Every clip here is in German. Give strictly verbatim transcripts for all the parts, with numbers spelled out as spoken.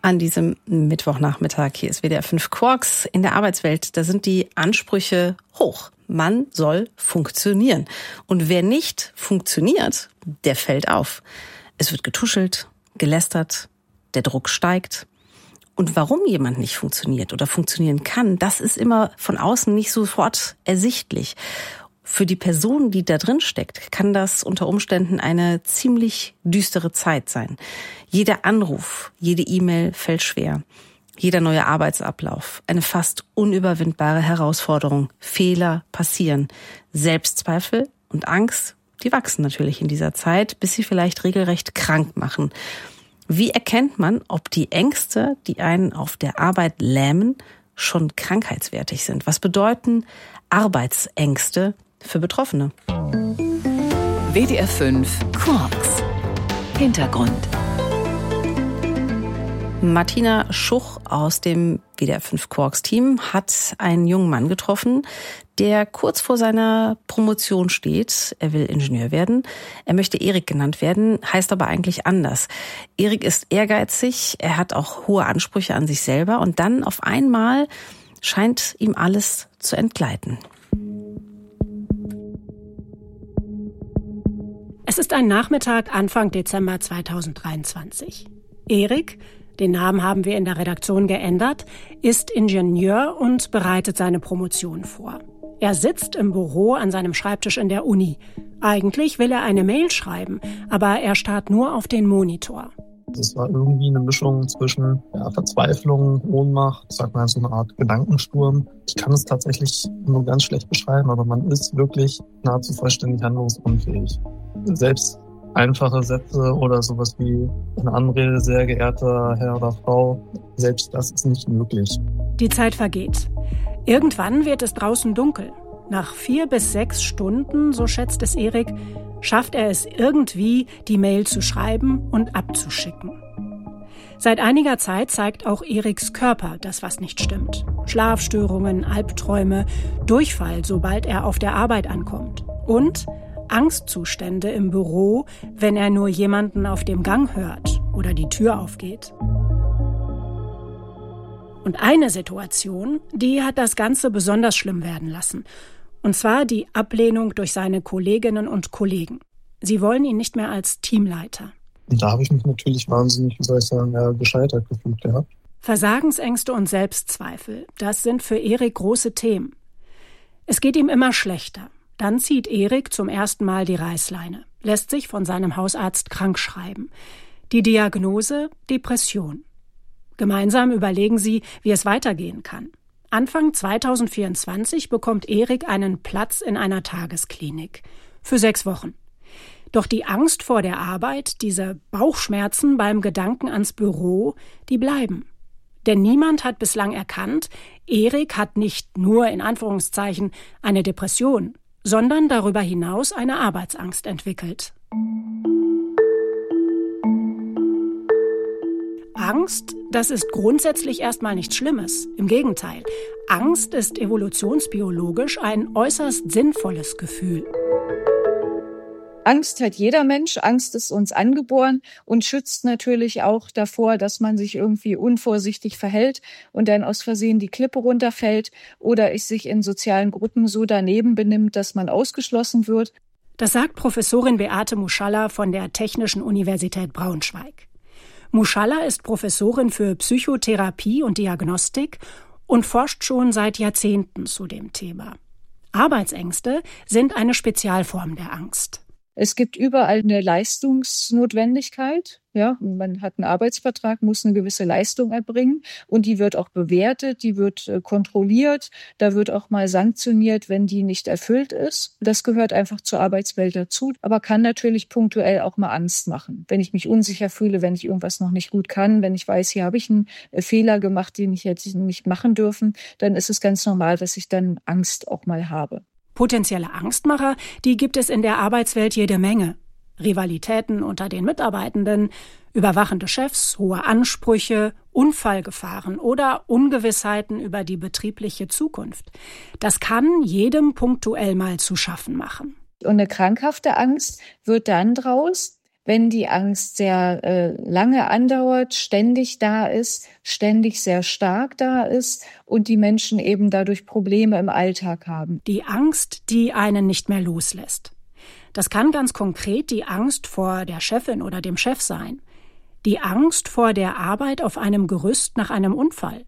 an diesem Mittwochnachmittag. Hier ist W D R fünf Quarks. In der Arbeitswelt, da sind die Ansprüche hoch. Man soll funktionieren. Und wer nicht funktioniert, der fällt auf. Es wird getuschelt, gelästert, der Druck steigt. Und warum jemand nicht funktioniert oder funktionieren kann, das ist immer von außen nicht sofort ersichtlich. Für die Person, die da drin steckt, kann das unter Umständen eine ziemlich düstere Zeit sein. Jeder Anruf, jede E-Mail fällt schwer. Jeder neue Arbeitsablauf, eine fast unüberwindbare Herausforderung. Fehler passieren. Selbstzweifel und Angst, die wachsen natürlich in dieser Zeit, bis sie vielleicht regelrecht krank machen. Wie erkennt man, ob die Ängste, die einen auf der Arbeit lähmen, schon krankheitswertig sind? Was bedeuten Arbeitsängste für Betroffene? W D R fünf Quarks. Hintergrund. Martina Schuch aus dem W D R fünf Quarks-Team hat einen jungen Mann getroffen, der kurz vor seiner Promotion steht. Er will Ingenieur werden. Er möchte Erik genannt werden, heißt aber eigentlich anders. Erik ist ehrgeizig, er hat auch hohe Ansprüche an sich selber und dann auf einmal scheint ihm alles zu entgleiten. Es ist ein Nachmittag Anfang Dezember zweitausenddreiundzwanzig. Erik, den Namen haben wir in der Redaktion geändert, ist Ingenieur und bereitet seine Promotion vor. Er sitzt im Büro an seinem Schreibtisch in der Uni. Eigentlich will er eine Mail schreiben, aber er starrt nur auf den Monitor. Das war irgendwie eine Mischung zwischen ja, Verzweiflung, Ohnmacht, sag mal so eine Art Gedankensturm. Ich kann es tatsächlich nur ganz schlecht beschreiben, aber man ist wirklich nahezu vollständig handlungsunfähig. Selbst einfache Sätze oder sowas wie eine Anrede, sehr geehrter Herr oder Frau, selbst das ist nicht möglich. Die Zeit vergeht. Irgendwann wird es draußen dunkel. Nach vier bis sechs Stunden, so schätzt es Erik, schafft er es irgendwie, die Mail zu schreiben und abzuschicken. Seit einiger Zeit zeigt auch Eriks Körper, dass was nicht stimmt. Schlafstörungen, Albträume, Durchfall, sobald er auf der Arbeit ankommt. Und Angstzustände im Büro, wenn er nur jemanden auf dem Gang hört oder die Tür aufgeht. Und eine Situation, die hat das Ganze besonders schlimm werden lassen. Und zwar die Ablehnung durch seine Kolleginnen und Kollegen. Sie wollen ihn nicht mehr als Teamleiter. Und da habe ich mich natürlich wahnsinnig, wie soll ich sagen, ja, gescheitert gefühlt gehabt. Versagensängste und Selbstzweifel, das sind für Erik große Themen. Es geht ihm immer schlechter. Dann zieht Erik zum ersten Mal die Reißleine, lässt sich von seinem Hausarzt krank schreiben. Die Diagnose: Depression. Gemeinsam überlegen sie, wie es weitergehen kann. Anfang zweitausendvierundzwanzig bekommt Erik einen Platz in einer Tagesklinik. Für sechs Wochen. Doch die Angst vor der Arbeit, diese Bauchschmerzen beim Gedanken ans Büro, die bleiben. Denn niemand hat bislang erkannt, Erik hat nicht nur in Anführungszeichen eine Depression, sondern darüber hinaus eine Arbeitsangst entwickelt. Angst, das ist grundsätzlich erstmal nichts Schlimmes. Im Gegenteil, Angst ist evolutionsbiologisch ein äußerst sinnvolles Gefühl. Angst hat jeder Mensch, Angst ist uns angeboren und schützt natürlich auch davor, dass man sich irgendwie unvorsichtig verhält und dann aus Versehen die Klippe runterfällt oder es sich in sozialen Gruppen so daneben benimmt, dass man ausgeschlossen wird. Das sagt Professorin Beate Muschalla von der Technischen Universität Braunschweig. Muschalla ist Professorin für Psychotherapie und Diagnostik und forscht schon seit Jahrzehnten zu dem Thema. Arbeitsängste sind eine Spezialform der Angst. Es gibt überall eine Leistungsnotwendigkeit. Ja, man hat einen Arbeitsvertrag, muss eine gewisse Leistung erbringen und die wird auch bewertet, die wird äh, kontrolliert. Da wird auch mal sanktioniert, wenn die nicht erfüllt ist. Das gehört einfach zur Arbeitswelt dazu, aber kann natürlich punktuell auch mal Angst machen. Wenn ich mich unsicher fühle, wenn ich irgendwas noch nicht gut kann, wenn ich weiß, hier habe ich einen äh, Fehler gemacht, den ich jetzt nicht machen dürfen, dann ist es ganz normal, dass ich dann Angst auch mal habe. Potenzielle Angstmacher, die gibt es in der Arbeitswelt jede Menge. Rivalitäten unter den Mitarbeitenden, überwachende Chefs, hohe Ansprüche, Unfallgefahren oder Ungewissheiten über die betriebliche Zukunft. Das kann jedem punktuell mal zu schaffen machen. Und eine krankhafte Angst wird dann draus, wenn die Angst sehr äh, lange andauert, ständig da ist, ständig sehr stark da ist und die Menschen eben dadurch Probleme im Alltag haben. Die Angst, die einen nicht mehr loslässt. Das kann ganz konkret die Angst vor der Chefin oder dem Chef sein. Die Angst vor der Arbeit auf einem Gerüst nach einem Unfall.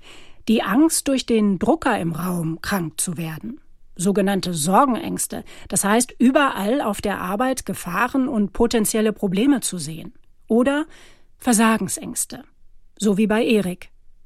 Die Angst, durch den Drucker im Raum krank zu werden. Sogenannte Sorgenängste, das heißt, überall auf der Arbeit Gefahren und potenzielle Probleme zu sehen. Oder Versagensängste, so wie bei Erik.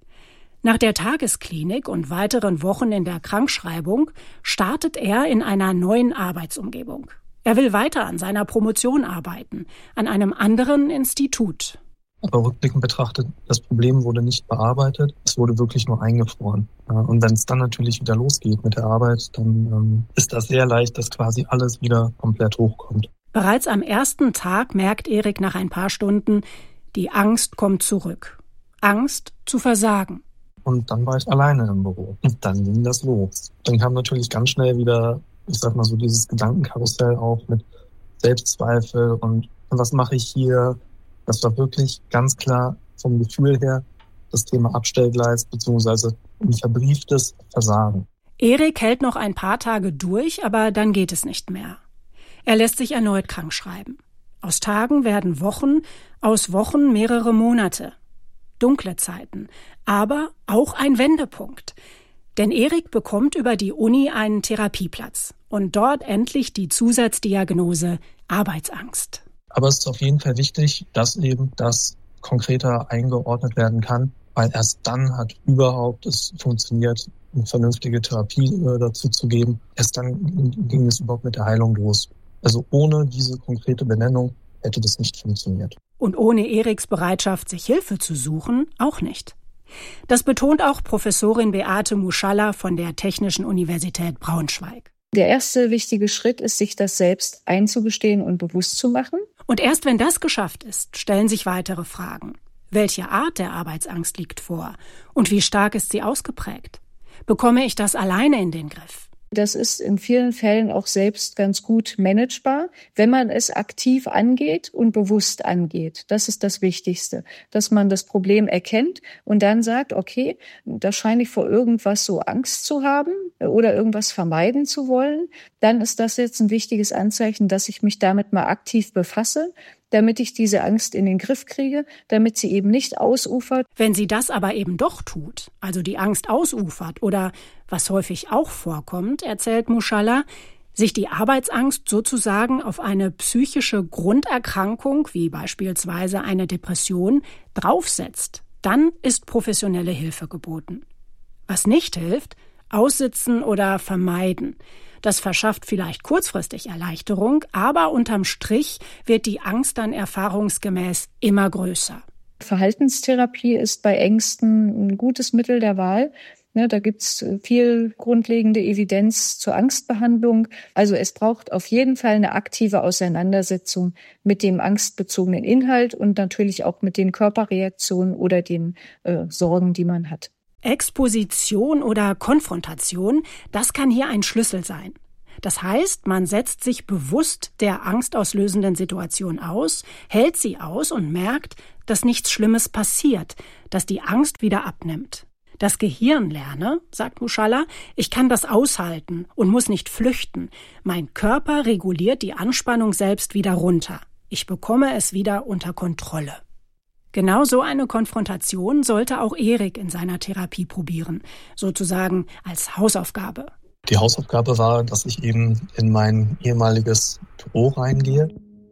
Nach der Tagesklinik und weiteren Wochen in der Krankschreibung startet er in einer neuen Arbeitsumgebung. Er will weiter an seiner Promotion arbeiten, an einem anderen Institut. Aber rückblickend betrachtet, das Problem wurde nicht bearbeitet, es wurde wirklich nur eingefroren. Und wenn es dann natürlich wieder losgeht mit der Arbeit, dann ähm, ist das sehr leicht, dass quasi alles wieder komplett hochkommt. Bereits am ersten Tag merkt Erik nach ein paar Stunden, die Angst kommt zurück. Angst zu versagen. Und dann war ich alleine im Büro. Und dann ging das los. Dann kam natürlich ganz schnell wieder, ich sag mal so, dieses Gedankenkarussell auf mit Selbstzweifel und was mache ich hier? Das war wirklich ganz klar vom Gefühl her das Thema Abstellgleis bzw. ein verbrieftes Versagen. Erik hält noch ein paar Tage durch, aber dann geht es nicht mehr. Er lässt sich erneut krank schreiben. Aus Tagen werden Wochen, aus Wochen mehrere Monate. Dunkle Zeiten, aber auch ein Wendepunkt. Denn Erik bekommt über die Uni einen Therapieplatz und dort endlich die Zusatzdiagnose Arbeitsangst. Aber es ist auf jeden Fall wichtig, dass eben das konkreter eingeordnet werden kann, weil erst dann hat überhaupt es funktioniert, eine vernünftige Therapie äh, dazu zu geben. Erst dann ging es überhaupt mit der Heilung los. Also ohne diese konkrete Benennung hätte das nicht funktioniert. Und ohne Eriks Bereitschaft, sich Hilfe zu suchen, auch nicht. Das betont auch Professorin Beate Muschalla von der Technischen Universität Braunschweig. Der erste wichtige Schritt ist, sich das selbst einzugestehen und bewusst zu machen. Und erst wenn das geschafft ist, stellen sich weitere Fragen. Welche Art der Arbeitsangst liegt vor? Und wie stark ist sie ausgeprägt? Bekomme ich das alleine in den Griff? Das ist in vielen Fällen auch selbst ganz gut managebar, wenn man es aktiv angeht und bewusst angeht. Das ist das Wichtigste, dass man das Problem erkennt und dann sagt, okay, da scheine ich vor irgendwas so Angst zu haben oder irgendwas vermeiden zu wollen. Dann ist das jetzt ein wichtiges Anzeichen, dass ich mich damit mal aktiv befasse, damit ich diese Angst in den Griff kriege, damit sie eben nicht ausufert. Wenn sie das aber eben doch tut, also die Angst ausufert oder, was häufig auch vorkommt, erzählt Muschalla, sich die Arbeitsangst sozusagen auf eine psychische Grunderkrankung, wie beispielsweise eine Depression, draufsetzt, dann ist professionelle Hilfe geboten. Was nicht hilft, aussitzen oder vermeiden. Das verschafft vielleicht kurzfristig Erleichterung, aber unterm Strich wird die Angst dann erfahrungsgemäß immer größer. Verhaltenstherapie ist bei Ängsten ein gutes Mittel der Wahl. Da gibt's viel grundlegende Evidenz zur Angstbehandlung. Also es braucht auf jeden Fall eine aktive Auseinandersetzung mit dem angstbezogenen Inhalt und natürlich auch mit den Körperreaktionen oder den äh, Sorgen, die man hat. Exposition oder Konfrontation, das kann hier ein Schlüssel sein. Das heißt, man setzt sich bewusst der angstauslösenden Situation aus, hält sie aus und merkt, dass nichts Schlimmes passiert, dass die Angst wieder abnimmt. Das Gehirn lerne, sagt Muschalla, ich kann das aushalten und muss nicht flüchten. Mein Körper reguliert die Anspannung selbst wieder runter. Ich bekomme es wieder unter Kontrolle. Genau so eine Konfrontation sollte auch Erik in seiner Therapie probieren, sozusagen als Hausaufgabe. Die Hausaufgabe war, dass ich eben in mein ehemaliges Büro reingehe.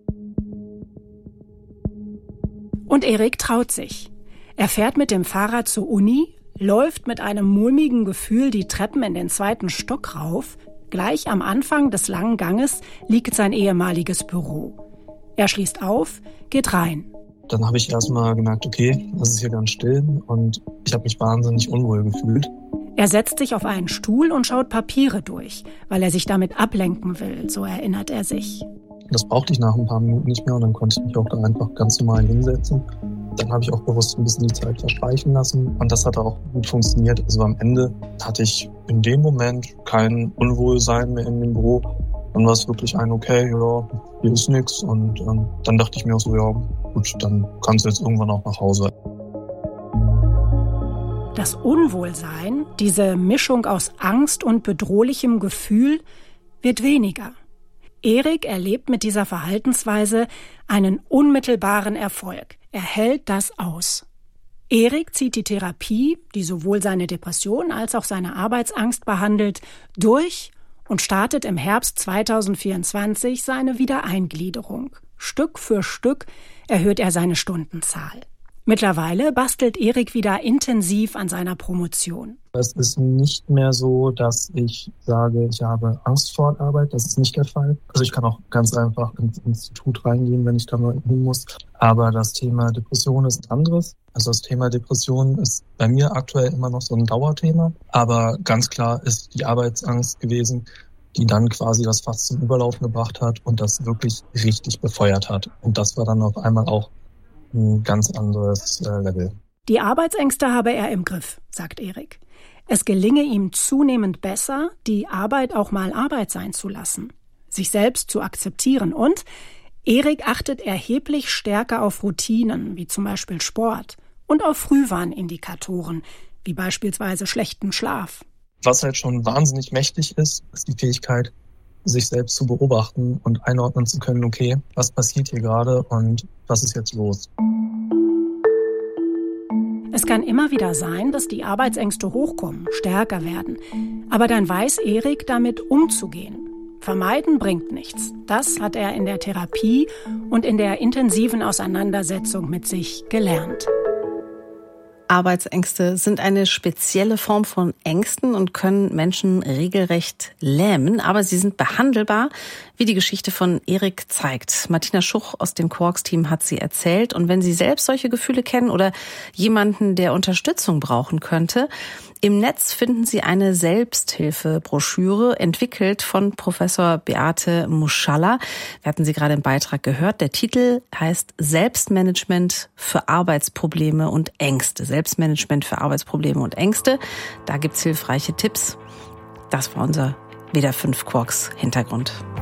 Und Erik traut sich. Er fährt mit dem Fahrrad zur Uni, läuft mit einem mulmigen Gefühl die Treppen in den zweiten Stock rauf. Gleich am Anfang des langen Ganges liegt sein ehemaliges Büro. Er schließt auf, geht rein. Dann habe ich erstmal gemerkt, okay, das ist hier ganz still und ich habe mich wahnsinnig unwohl gefühlt. Er setzt sich auf einen Stuhl und schaut Papiere durch, weil er sich damit ablenken will, so erinnert er sich. Das brauchte ich nach ein paar Minuten nicht mehr und dann konnte ich mich auch da einfach ganz normal hinsetzen. Dann habe ich auch bewusst ein bisschen die Zeit verstreichen lassen und das hat auch gut funktioniert. Also am Ende hatte ich in dem Moment kein Unwohlsein mehr in dem Büro. Dann war es wirklich ein, okay, ja, hier ist nichts. Und ähm, dann dachte ich mir auch so, ja gut, dann kannst du jetzt irgendwann auch nach Hause. Das Unwohlsein, diese Mischung aus Angst und bedrohlichem Gefühl, wird weniger. Erik erlebt mit dieser Verhaltensweise einen unmittelbaren Erfolg. Er hält das aus. Erik zieht die Therapie, die sowohl seine Depression als auch seine Arbeitsangst behandelt, durch und startet im Herbst zweitausendvierundzwanzig seine Wiedereingliederung. Stück für Stück erhöht er seine Stundenzahl. Mittlerweile bastelt Erik wieder intensiv an seiner Promotion. Es ist nicht mehr so, dass ich sage, ich habe Angst vor Arbeit. Das ist nicht der Fall. Also ich kann auch ganz einfach ins Institut reingehen, wenn ich da mal hin muss. Aber das Thema Depression ist anderes. Also das Thema Depression ist bei mir aktuell immer noch so ein Dauerthema. Aber ganz klar ist die Arbeitsangst gewesen, die dann quasi das Fass zum Überlaufen gebracht hat und das wirklich richtig befeuert hat. Und das war dann auf einmal auch ein ganz anderes äh, Level. Die Arbeitsängste habe er im Griff, sagt Erik. Es gelinge ihm zunehmend besser, die Arbeit auch mal Arbeit sein zu lassen, sich selbst zu akzeptieren. Und Erik achtet erheblich stärker auf Routinen, wie zum Beispiel Sport, und auf Frühwarnindikatoren, wie beispielsweise schlechten Schlaf. Was halt schon wahnsinnig mächtig ist, ist die Fähigkeit, sich selbst zu beobachten und einordnen zu können, okay, was passiert hier gerade und was ist jetzt los? Es kann immer wieder sein, dass die Arbeitsängste hochkommen, stärker werden. Aber dann weiß Erik, damit umzugehen. Vermeiden bringt nichts. Das hat er in der Therapie und in der intensiven Auseinandersetzung mit sich gelernt. Arbeitsängste sind eine spezielle Form von Ängsten und können Menschen regelrecht lähmen, aber sie sind behandelbar, wie die Geschichte von Erik zeigt. Martina Schuch aus dem Quarks-Team hat sie erzählt. Und wenn Sie selbst solche Gefühle kennen oder jemanden, der Unterstützung brauchen könnte, im Netz finden Sie eine Selbsthilfebroschüre, entwickelt von Professor Beate Muschalla. Wir hatten sie gerade im Beitrag gehört. Der Titel heißt Selbstmanagement für Arbeitsprobleme und Ängste. Selbstmanagement für Arbeitsprobleme und Ängste. Da gibt's hilfreiche Tipps. Das war unser W D R fünf Quarks Hintergrund.